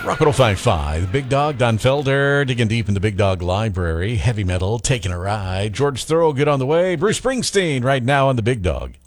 Rock 105.5, Big Dog, Don Felder, digging deep in the Big Dog library, heavy metal, taking a ride. George Thorogood on the way, Bruce Springsteen right now on the Big Dog.